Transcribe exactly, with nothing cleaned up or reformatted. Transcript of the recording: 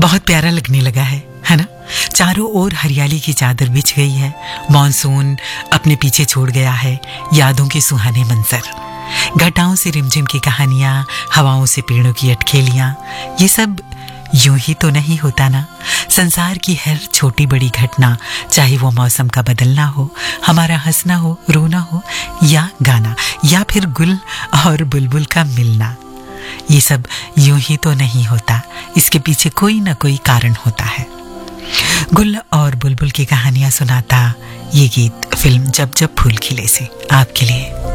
बहुत प्यारा लगने लगा है है ना? चारों ओर हरियाली की चादर बिछ गई है। मॉनसून अपने पीछे छोड़ गया है यादों के सुहाने मंजर। घटाओं से रिमझिम की कहानियां, हवाओं से पेड़ों की अटखेलियां, ये सब यूं ही तो नहीं होता ना। संसार की हर छोटी बड़ी घटना, चाहे वो मौसम का बदलना हो, हमारा हंसना हो, रोना हो, या गाना, या फिर गुल और बुलबुल का मिलना, ये सब यूं ही तो नहीं होता। इसके पीछे कोई ना कोई कारण होता है। गुल और बुलबुल की कहानियां सुनाता ये गीत फिल्म जब जब फूल खिले से आपके लिए।